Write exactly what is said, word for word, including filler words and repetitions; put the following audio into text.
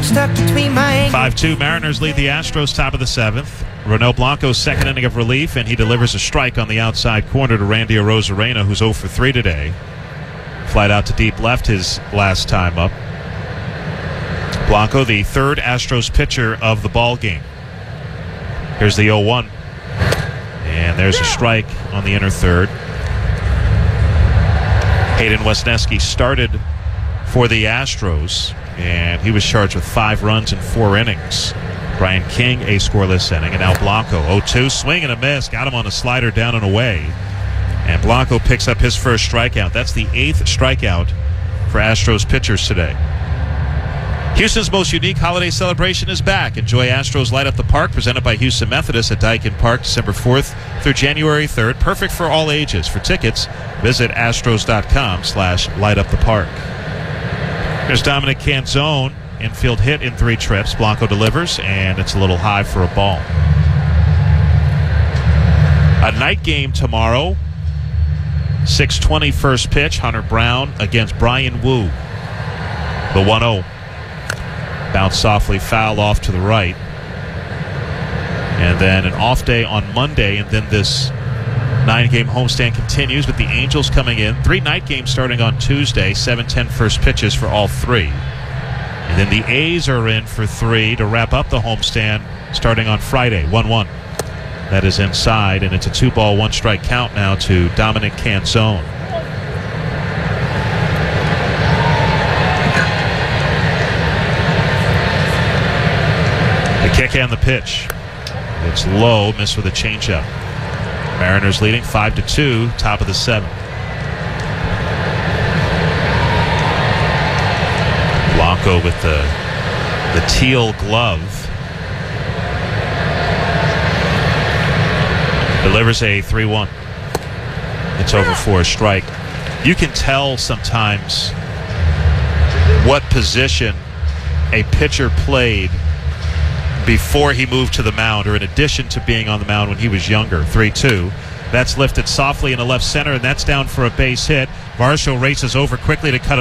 stuck between my ankles. five two, Mariners lead the Astros top of the seventh. Ronel Blanco's second inning of relief, and he delivers a strike on the outside corner to Randy Arozarena, who's oh for three today. Flied out to deep left his last time up. Blanco, the third Astros pitcher of the ball game. Here's the oh one. And there's a strike on the inner third. Hayden Wesneski started for the Astros, and he was charged with five runs in four innings. Brian King, a scoreless inning, and now Blanco, oh two, swing and a miss, got him on a slider down and away. And Blanco picks up his first strikeout. That's the eighth strikeout for Astros pitchers today. Houston's most unique holiday celebration is back. Enjoy Astros Light Up the Park, presented by Houston Methodist at Dyken Park, December fourth through January third. Perfect for all ages. For tickets, visit astros.com slash light up the park. There's Dominic Canzone. Infield hit in three trips. Blanco delivers, and it's a little high for a ball. A night game tomorrow. six twenty first pitch. Hunter Brown against Brian Wu. The one oh. Bounce softly foul off to the right. And then an off day on Monday, and then this nine-game homestand continues with the Angels coming in. Three night games starting on Tuesday, seven ten first pitches for all three. And then the A's are in for three to wrap up the homestand starting on Friday, one one. That is inside, and it's a two-ball, one-strike count now to Dominic Canzone. The kick and the pitch. It's low, missed with a changeup. Mariners leading five to two, top of the seventh. Blanco with the the teal glove. Delivers a three one. It's over for a strike. You can tell sometimes what position a pitcher played before he moved to the mound, or in addition to being on the mound when he was younger. three two. That's lifted softly in the left center, and that's down for a base hit. Varsho races over quickly to cut it